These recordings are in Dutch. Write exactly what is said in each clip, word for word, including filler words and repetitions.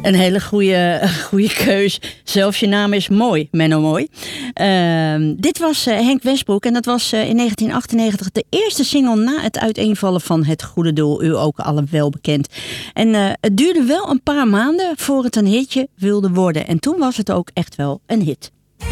Een hele goede, goede keus. Zelfs je naam is mooi, Menno Mooi. Uh, dit was uh, Henk Westbroek en dat was uh, in negentien achtennegentig de eerste single na het uiteenvallen van Het Goede Doel. U ook alle wel bekend. En uh, het duurde wel een paar maanden voor het een hitje wilde worden. En toen was het ook echt wel een hit.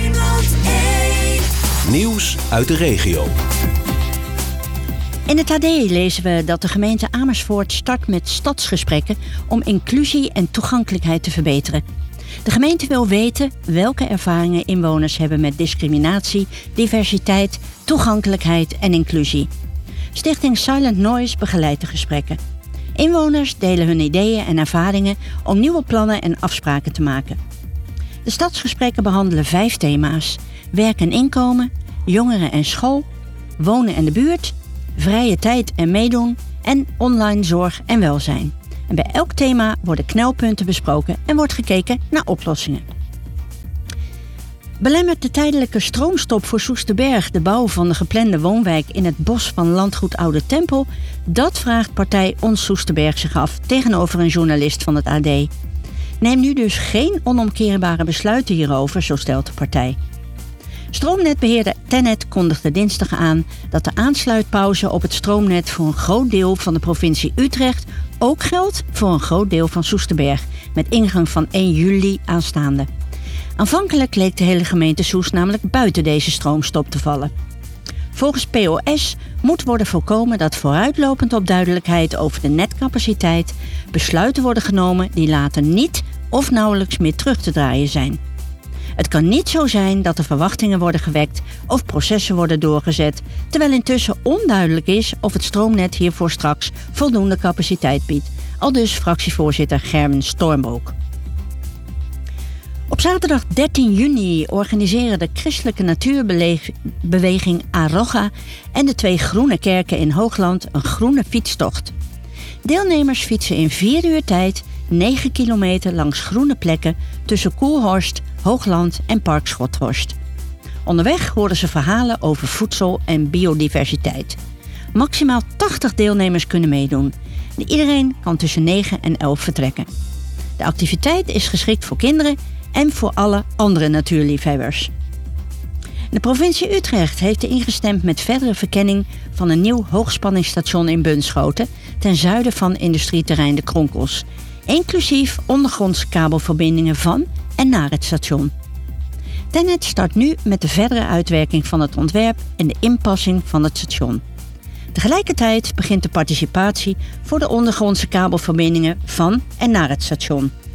Nieuws uit de regio. In het H D lezen we dat de gemeente Amersfoort start met stadsgesprekken om inclusie en toegankelijkheid te verbeteren. De gemeente wil weten welke ervaringen inwoners hebben met discriminatie, diversiteit, toegankelijkheid en inclusie. Stichting Silent Noise begeleidt de gesprekken. Inwoners delen hun ideeën en ervaringen om nieuwe plannen en afspraken te maken. De stadsgesprekken behandelen vijf thema's: werk en inkomen, jongeren en school, wonen en de buurt, vrije tijd en meedoen en online zorg en welzijn. En bij elk thema worden knelpunten besproken en wordt gekeken naar oplossingen. Belemmert de tijdelijke stroomstop voor Soesterberg de bouw van de geplande woonwijk in het bos van landgoed Oude Tempel? Dat vraagt partij Ons Soesterberg zich af tegenover een journalist van het A D. Neem nu dus geen onomkeerbare besluiten hierover, zo stelt de partij. Stroomnetbeheerder Tennet kondigde dinsdag aan dat de aansluitpauze op het stroomnet voor een groot deel van de provincie Utrecht ook geldt voor een groot deel van Soesterberg, met ingang van één juli aanstaande. Aanvankelijk leek de hele gemeente Soest namelijk buiten deze stroomstop te vallen. Volgens P O S moet worden voorkomen dat vooruitlopend op duidelijkheid over de netcapaciteit besluiten worden genomen die later niet of nauwelijks meer terug te draaien zijn. Het kan niet zo zijn dat er verwachtingen worden gewekt of processen worden doorgezet, terwijl intussen onduidelijk is of het stroomnet hiervoor straks voldoende capaciteit biedt. Aldus fractievoorzitter Gerben Stormbroek. Op zaterdag dertien juni organiseren de christelijke natuurbeweging Arocha en de twee groene kerken in Hoogland een groene fietstocht. Deelnemers fietsen in vier uur tijd negen kilometer langs groene plekken tussen Koelhorst, Hoogland en Park Schothorst. Onderweg horen ze verhalen over voedsel en biodiversiteit. Maximaal tachtig deelnemers kunnen meedoen. En iedereen kan tussen negen en elf vertrekken. De activiteit is geschikt voor kinderen en voor alle andere natuurliefhebbers. De provincie Utrecht heeft ingestemd met verdere verkenning van een nieuw hoogspanningsstation in Bunschoten ten zuiden van industrieterrein De Kronkels, inclusief ondergrondse kabelverbindingen van en naar het station. Tennet start nu met de verdere uitwerking van het ontwerp en de inpassing van het station. Tegelijkertijd begint de participatie voor de ondergrondse kabelverbindingen van en naar het station.